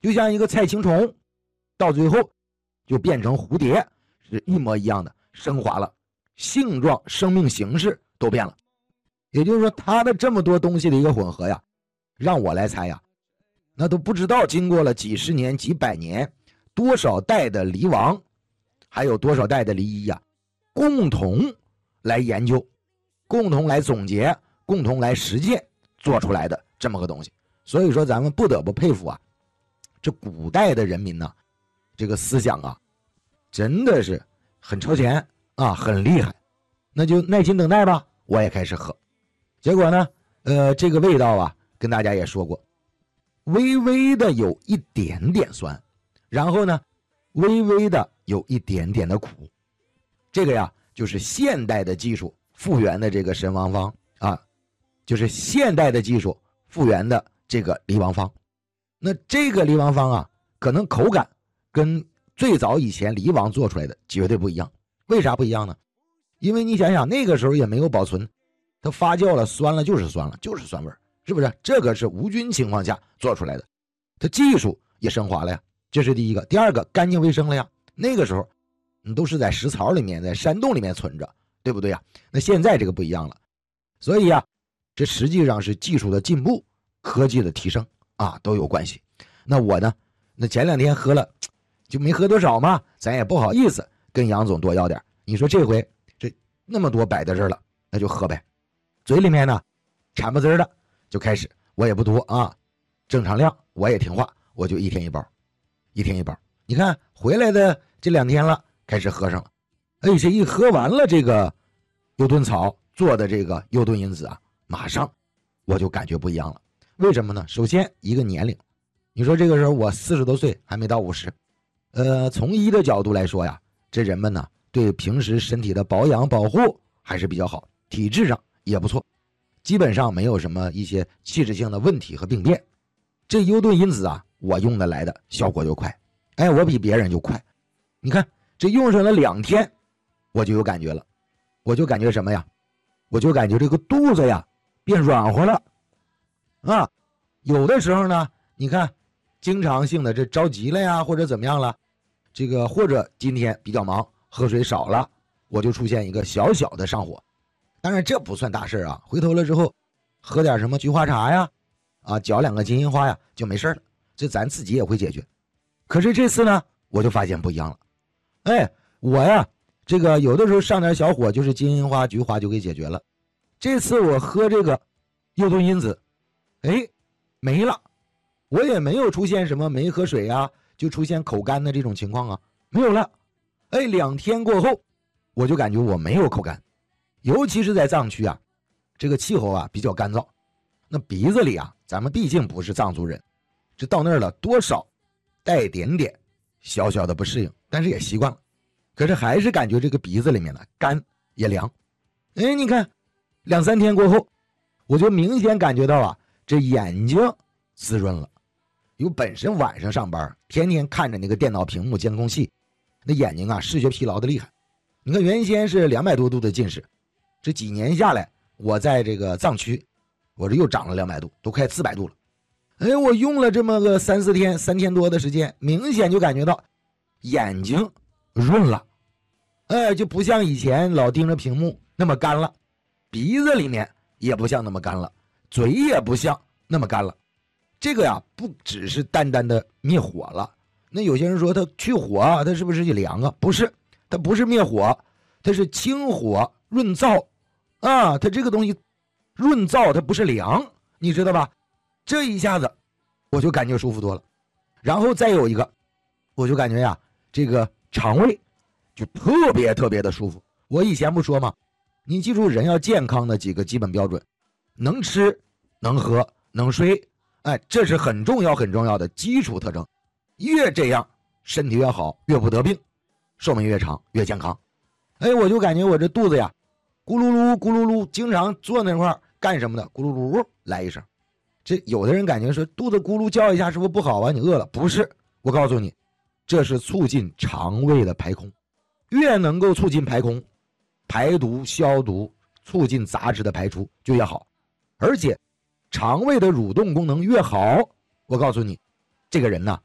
就像一个菜青虫，到最后就变成蝴蝶，是一模一样的升华了，性状、生命形式都变了。也就是说，它的这么多东西的一个混合呀，让我来猜呀，那都不知道经过了几十年、几百年，多少代的狸王，还有多少代的狸医呀，共同来研究，共同来总结，共同来实践做出来的这么个东西。所以说咱们不得不佩服啊，这古代的人民呢，这个思想啊，真的是很超前啊，很厉害。那就耐心等待吧，我也开始喝。结果呢，这个味道啊，跟大家也说过，微微的有一点点酸，然后呢，微微的有一点点的苦。这个呀，就是现代的技术复原的这个神王方啊，就是现代的技术复原的这个狸王方。那这个狸王方啊，可能口感跟最早以前狸王做出来的绝对不一样。为啥不一样呢？因为你想想，那个时候也没有保存，它发酵了，酸了就是酸了，就是酸味，是不是？这个是无菌情况下做出来的，它技术也升华了呀，这是第一个。第二个，干净卫生了呀。那个时候你都是在石槽里面，在山洞里面存着，对不对呀？那现在这个不一样了。所以呀，这实际上是技术的进步，科技的提升啊，都有关系。那我呢，那前2天喝了就没喝多少嘛，咱也不好意思跟杨总多要点。你说这回这那么多摆在这儿了，那就喝呗。嘴里面呢馋不滋的就开始，我也不多啊，正常量，我也听话，我就1天1包，1天1包。你看回来的这2天了，开始喝上了。哎，这一喝完了这个幽顿草做的这个幽顿因子啊，马上我就感觉不一样了。为什么呢？首先一个年龄，你说这个时候我40多岁，还没到50，从医的角度来说呀，这人们呢对平时身体的保养保护还是比较好，体质上也不错，基本上没有什么一些器质性的问题和病变。这幽顿因子啊，我用的来的效果就快，哎，我比别人就快。你看这用上了2天，我就有感觉了。我就感觉什么呀？我就感觉这个肚子呀变软和了啊。有的时候呢，你看经常性的这着急了呀，或者怎么样了，这个或者今天比较忙，喝水少了，我就出现一个小小的上火。当然这不算大事啊，回头了之后喝点什么菊花茶呀，啊，搅2个金银花呀，就没事了，这咱自己也会解决。可是这次呢，我就发现不一样了。哎，我呀这个有的时候上点小火，就是金银花菊花就给解决了。这次我喝这个幽顿因子，哎，没了，我也没有出现什么没喝水啊就出现口干的这种情况啊，没有了。哎，2天过后我就感觉我没有口干，尤其是在藏区啊，这个气候啊比较干燥，那鼻子里啊，咱们毕竟不是藏族人，这到那儿了多少带一点点小小的不适应，但是也习惯了。可是还是感觉这个鼻子里面呢干也凉。哎，你看2、3天过后，我就明显感觉到啊，这眼睛滋润了。因为本身晚上上班，天天看着那个电脑屏幕监控器，那眼睛啊视觉疲劳的厉害。你看原先是200多度的近视，这几年下来，我在这个藏区，我这又长了200度，都快400度了。哎，我用了这么个3、4天，3天多的时间，明显就感觉到眼睛润了。哎，就不像以前老盯着屏幕那么干了，鼻子里面也不像那么干了，嘴也不像那么干了。这个呀，不只是单单的灭火了。那有些人说它去火啊，它是不是凉啊？不是，它不是灭火，它是清火润燥啊。它这个东西润燥，它不是凉，你知道吧？这一下子我就感觉舒服多了。然后再有一个，我就感觉呀，这个肠胃就特别的舒服。我以前不说吗？你记住人要健康的几个基本标准，能吃能喝能睡，哎，这是很重要的基础特征。越这样身体越好，越不得病，寿命越长，越健康。哎，我就感觉我这肚子呀咕噜噜咕噜噜，经常坐那块干什么的咕噜噜来一声。这有的人感觉说肚子咕噜叫一下是不是不好啊？你饿了？不是，我告诉你，这是促进肠胃的排空，越能够促进排空、排毒消毒，促进杂质的排出就越好。而且肠胃的蠕动功能越好，我告诉你，这个人呢